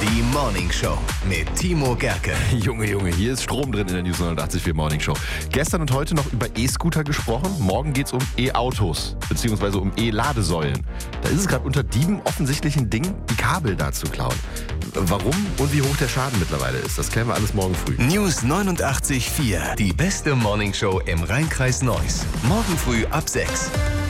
Die Morning Show mit Timo Gerke. Junge, hier ist Strom drin in der News 89.4 Morning Show. Gestern und heute noch über E-Scooter gesprochen. Morgen geht es um E-Autos, beziehungsweise um E-Ladesäulen. Da ist es gerade unter Dieben offensichtlich ein Ding, die Kabel da zu klauen. Warum und wie hoch der Schaden mittlerweile ist, das klären wir alles morgen früh. News 89.4. Die beste Morning Show im Rhein-Kreis Neuss. Morgen früh ab 6.